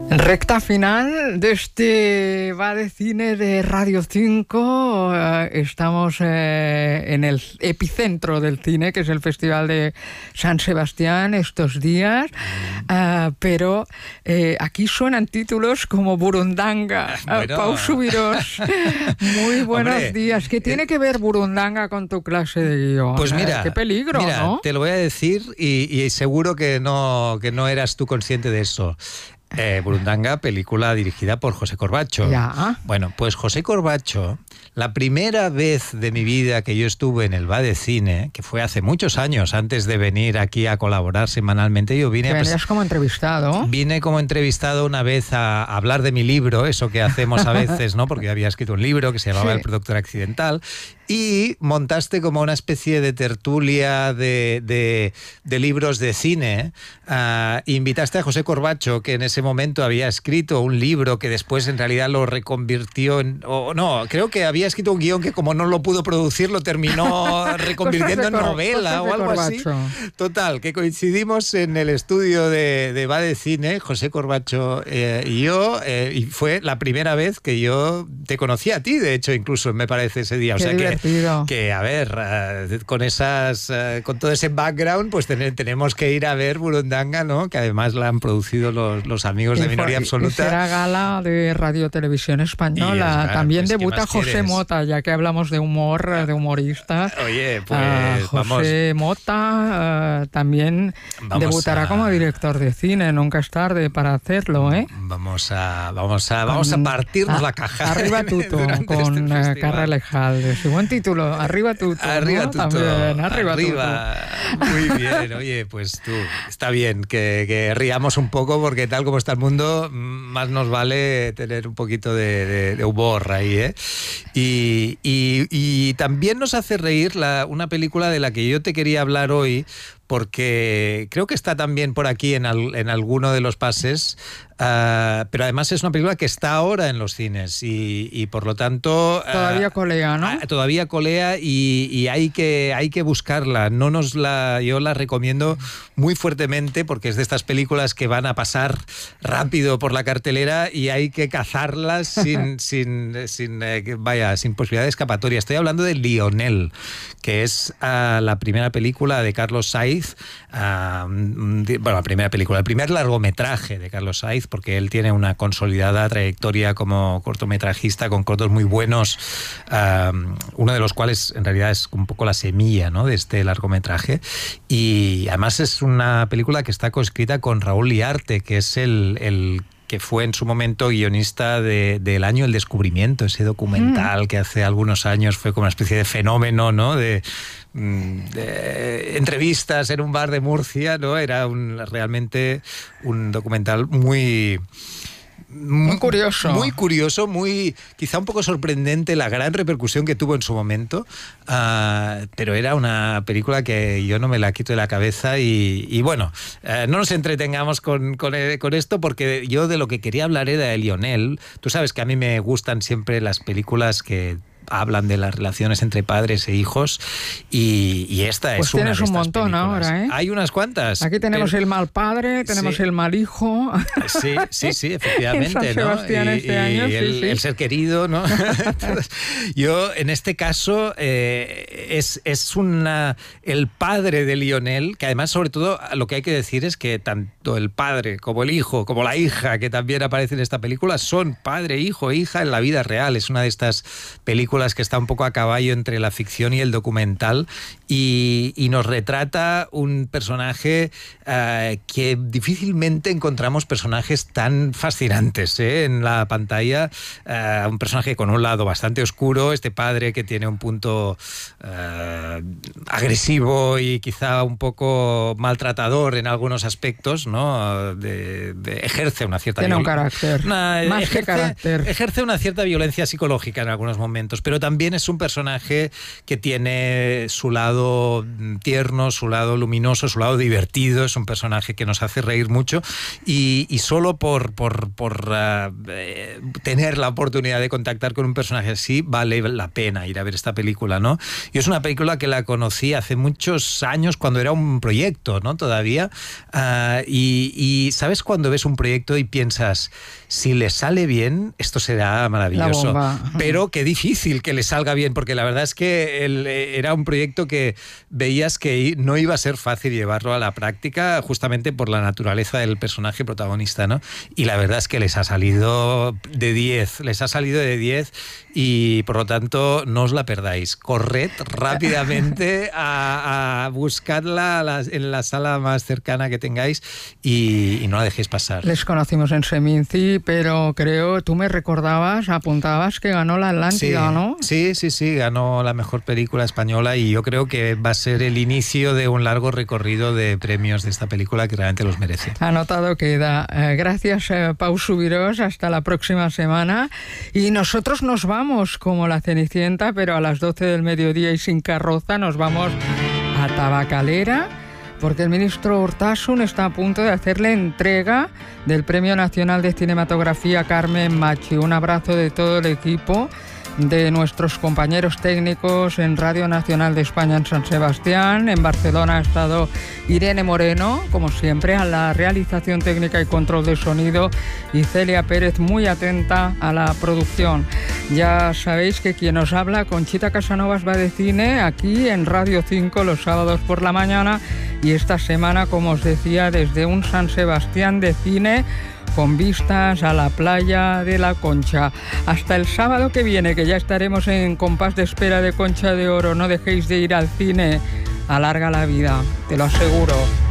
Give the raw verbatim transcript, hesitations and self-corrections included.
Recta final de este Va de Cine de Radio cinco. Uh, estamos eh, en el epicentro del cine, que es el Festival de San Sebastián estos días. Uh, pero eh, aquí suenan títulos como Burundanga. Bueno. Uh, Pau Subirós, muy buenos Hombre, días. ¿Qué tiene eh, que ver Burundanga con tu clase de guión? Pues mira, qué peligro, mira, ¿no? Te lo voy a decir y, y seguro que no, que no eras tú consciente de eso. Eh, Burundanga, película dirigida por José Corbacho. Ya. Bueno, pues José Corbacho, la primera vez de mi vida que yo estuve en el Va de Cine, que fue hace muchos años, antes de venir aquí a colaborar semanalmente, yo vine... ¿Venías pues, como entrevistado? Vine como entrevistado una vez a, a hablar de mi libro, eso que hacemos a veces, ¿no? Porque yo había escrito un libro que se llamaba sí. El Productor Accidental, y montaste como una especie de tertulia de, de, de libros de cine. Uh, invitaste a José Corbacho, que en ese momento había escrito un libro que después en realidad lo reconvirtió en... O no, creo que había escrito un guión que como no lo pudo producir lo terminó reconvirtiendo en novela o algo así. Total, que coincidimos en el estudio de, de Va de Cine, José Corbacho eh, y yo, eh, y fue la primera vez que yo te conocí a ti, de hecho, incluso me parece ese día. O Qué sea que, que, a ver, uh, con esas, uh, con todo ese background, pues ten, tenemos que ir a ver Burundanga, ¿no? Que además la han producido los, los amigos de Minoría Absoluta. Será gala de Radio Televisión Española. Es, También pues, debuta José quieres? Mota, ya que hablamos de humor, de humoristas. Oye, pues uh, José vamos. Mota uh, también vamos debutará a... como director de cine. Nunca es tarde para hacerlo, ¿eh? Vamos a, vamos a, vamos a partirnos a, la caja. Arriba Tuto, con este Carra Lejalde. Su buen título, Arriba Tuto. Arriba ¿no? Tuto. También, Arriba, arriba. Tuto. Muy bien, oye, pues tú, está bien que, que riamos un poco porque tal como está el mundo, más nos vale tener un poquito de, de, de humor ahí, ¿eh? Y, y, y también nos hace reír la, una película de la que yo te quería hablar hoy, porque creo que está también por aquí en, al, en alguno de los pases, uh, pero además es una película que está ahora en los cines y, y por lo tanto... Uh, todavía colea, ¿no? Uh, todavía colea y, y hay, que, hay que buscarla. No nos la, yo la recomiendo muy fuertemente porque es de estas películas que van a pasar rápido por la cartelera y hay que cazarlas sin, sin, sin, eh, vaya, sin posibilidad de escapatoria. Estoy hablando de Lionel, que es uh, la primera película de Carlos Sainz. Uh, bueno, la primera película, el primer largometraje de Carlos Sainz, porque él tiene una consolidada trayectoria como cortometrajista con cortos muy buenos, uh, uno de los cuales en realidad es un poco la semilla, ¿no?, de este largometraje, y además es una película que está coescrita con Raúl Liarte, que es el, el que fue en su momento guionista de, del Año del Descubrimiento, ese documental mm. que hace algunos años fue como una especie de fenómeno, ¿no?, de, de entrevistas en un bar de Murcia, ¿no? Era un, realmente un documental muy... Muy curioso. Muy curioso, muy quizá un poco sorprendente la gran repercusión que tuvo en su momento, uh, pero era una película que yo no me la quito de la cabeza y, y bueno, uh, no nos entretengamos con, con, con esto porque yo de lo que quería hablar era de Lionel. Tú sabes que a mí me gustan siempre las películas que hablan de las relaciones entre padres e hijos y, y esta pues es una de estas un montón películas. Ahora, ¿eh? Hay unas cuantas. Aquí tenemos pero... el mal padre, tenemos sí. el mal hijo. Sí, sí, sí, efectivamente. San Sebastián ¿no? Y, este y año, el, sí, sí. el ser querido, ¿no? Entonces, yo, en este caso, eh, es, es una, el padre de Lionel, que además, sobre todo, lo que hay que decir es que tanto el padre como el hijo, como la hija, que también aparece en esta película, son padre, hijo e hija en la vida real. Es una de estas películas que está un poco a caballo entre la ficción y el documental y, y nos retrata un personaje uh, que difícilmente encontramos personajes tan fascinantes, ¿eh? En la pantalla, uh, un personaje con un lado bastante oscuro, este padre que tiene un punto uh, agresivo y quizá un poco maltratador en algunos aspectos, ¿no? De, de, ejerce una cierta tiene violen- un carácter, una, más ejerce, que carácter. Ejerce una cierta violencia psicológica en algunos momentos. nosotros. Pero también es un personaje que tiene su lado tierno, su lado luminoso, su lado divertido. Es un personaje que nos hace reír mucho y, y solo por, por, por uh, eh, tener la oportunidad de contactar con un personaje así vale la pena ir a ver esta película, ¿no? Y es una película que la conocí hace muchos años cuando era un proyecto, ¿no? Todavía. Uh, y, y ¿sabes cuando ves un proyecto y piensas, si le sale bien, esto será maravilloso? Pero qué difícil que le salga bien, porque la verdad es que el, era un proyecto que veías que no iba a ser fácil llevarlo a la práctica, justamente por la naturaleza del personaje protagonista, ¿no? Y la verdad es que les ha salido de diez, les ha salido de diez y por lo tanto no os la perdáis. Corred rápidamente a, a buscarla a la, en la sala más cercana que tengáis y, y no la dejéis pasar. Les conocimos en Seminci, pero creo, tú me recordabas, apuntabas que ganó la Atlántida, sí, ¿no? Sí, sí, sí, ganó la mejor película española y yo creo que va a ser el inicio de un largo recorrido de premios de esta película que realmente los merece. Anotado queda. Eh, gracias, eh, Pau Subirós, hasta la próxima semana. Y nosotros nos vamos como la Cenicienta, pero a las doce del mediodía y sin carroza nos vamos a Tabacalera, porque el ministro Urtasun está a punto de hacerle entrega del Premio Nacional de Cinematografía Carmen Machi. Un abrazo de todo el equipo, de nuestros compañeros técnicos en Radio Nacional de España en San Sebastián. En Barcelona ha estado Irene Moreno, como siempre, a la realización técnica y control de sonido, y Celia Pérez, muy atenta a la producción. Ya sabéis que quien os habla, Conchita Casanovas, va de cine aquí en Radio cinco los sábados por la mañana, y esta semana, como os decía, desde un San Sebastián de cine con vistas a la playa de la Concha. Hasta el sábado que viene, que ya estaremos en compás de espera de Concha de Oro. No dejéis de ir al cine, alarga la vida, te lo aseguro.